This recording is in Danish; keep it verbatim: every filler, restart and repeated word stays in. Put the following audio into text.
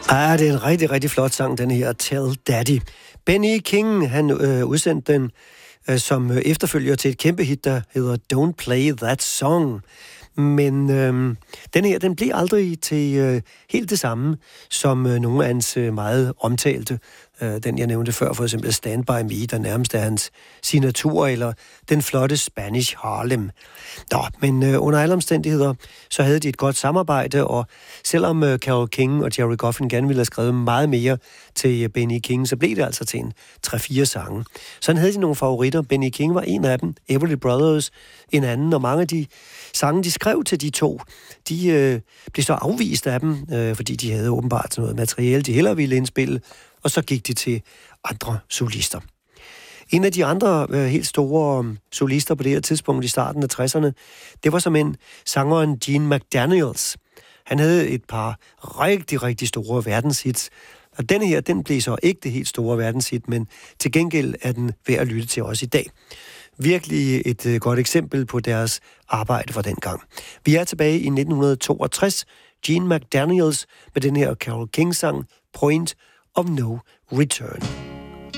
Ah, det er en rigtig, rigtig flot sang, den her Tell Daddy. Benny King, han øh, udsendte den øh, som efterfølger til et kæmpe hit, der hedder Don't Play That Song. Men øh, den her, den blev aldrig til øh, helt det samme, som øh, nogle af hans øh, meget omtalte. Øh, den, jeg nævnte før, for eksempel Stand By Me, der nærmest er hans signatur, eller den flotte Spanish Harlem. Nå, men øh, under alle omstændigheder, så havde de et godt samarbejde, og selvom øh, Carole King og Jerry Goffin gerne ville have skrevet meget mere til øh, Benny King, så blev det altså til en tre-fire sange. Sådan havde de nogle favoritter. Benny King var en af dem, Everly Brothers en anden, og mange af de sange, de skrev til de to, de øh, blev så afvist af dem, øh, fordi de havde åbenbart sådan noget materiale, de hellere ville indspille, og så gik de til andre solister. En af de andre øh, helt store øh, solister på det her tidspunkt i starten af tresserne, det var som en sangeren Gene McDaniels. Han havde et par rigtig, rigtig store verdenshits, og denne her, den blev så ikke det helt store verdenshit, men til gengæld er den værd at lytte til os i dag. Virkelig et øh, godt eksempel på deres arbejde fra dengang. Vi er tilbage i nitten toogtres. Gene McDaniels med den her Carole King-sang Point of No Return.